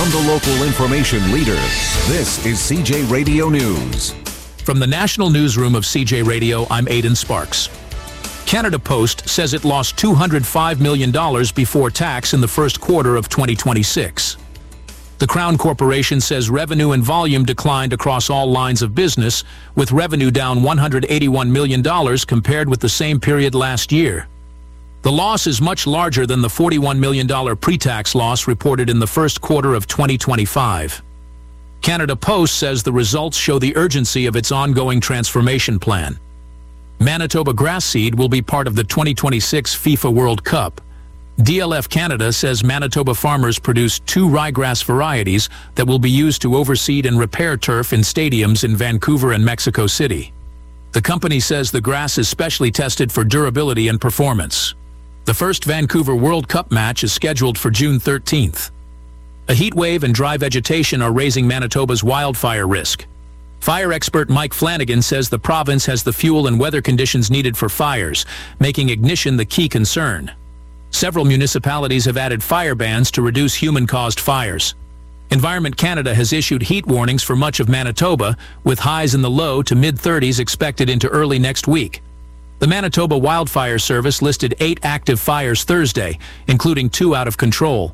From the local information leader, this is CJ Radio News. From the national newsroom of CJ Radio, I'm Aidan Sparks. Canada Post says it lost $205 million before tax in the first quarter of 2026. The Crown Corporation says revenue and volume declined across all lines of business, with revenue down $181 million compared with the same period last year. The loss is much larger than the $41 million pre-tax loss reported in the first quarter of 2025. Canada Post says the results show the urgency of its ongoing transformation plan. Manitoba grass seed will be part of the 2026 FIFA World Cup. DLF Canada says Manitoba farmers produced 2 ryegrass varieties that will be used to overseed and repair turf in stadiums in Vancouver and Mexico City. The company says the grass is specially tested for durability and performance. The first Vancouver World Cup match is scheduled for June 13th. A heat wave and dry vegetation are raising Manitoba's wildfire risk. Fire expert Mike Flanagan says the province has the fuel and weather conditions needed for fires, making ignition the key concern. Several municipalities have added fire bans to reduce human-caused fires. Environment Canada has issued heat warnings for much of Manitoba, with highs in the low to mid-30s expected into early next week. The Manitoba Wildfire Service listed 8 active fires Thursday, including 2 out of control.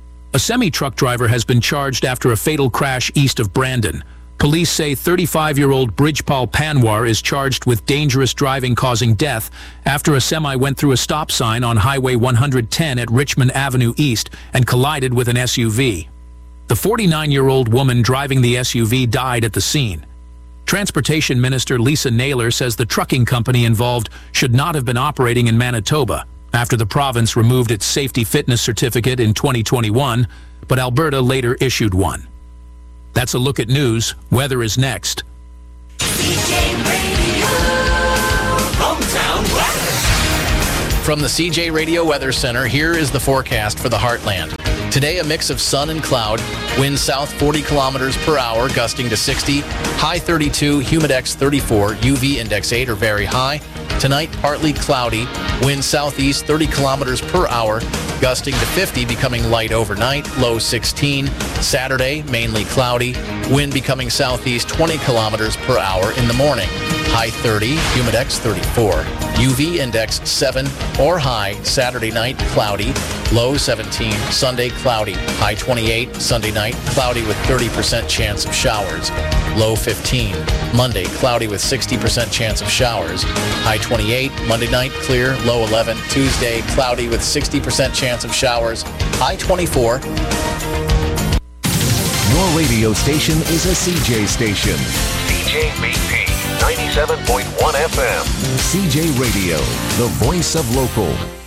A semi-truck driver has been charged after a fatal crash east of Brandon. Police say 35-year-old Bridgepal Panwar is charged with dangerous driving causing death after a semi went through a stop sign on Highway 110 at Richmond Avenue East and collided with an SUV. The 49-year-old woman driving the SUV died at the scene. Transportation Minister Lisa Naylor says the trucking company involved should not have been operating in Manitoba after the province removed its safety fitness certificate in 2021, but Alberta later issued one. That's a look at news. Weather is next. CJ Radio, hometown weather. From the CJ Radio Weather Center, here is the forecast for the Heartland. Today, a mix of sun and cloud. Wind south 40 kilometers per hour, gusting to 60. High 32, humidex 34, UV index 8 or very high. Tonight, partly cloudy. Wind southeast 30 kilometers per hour, gusting to 50, becoming light overnight. Low 16. Saturday, mainly cloudy. Wind becoming southeast 20 kilometers per hour in the morning. High 30, humidex 34. UV index 7 or high. Saturday night, cloudy. Low 17. Sunday, cloudy. High 28. Sunday night, cloudy with 30% chance of showers. Low 15. Monday, cloudy with 60% chance of showers. High 28. Monday night, clear. Low 11. Tuesday, cloudy with 60% chance of showers. High 24. Your radio station is a CJ station. CJBP 97.1 FM. CJ Radio, the voice of local.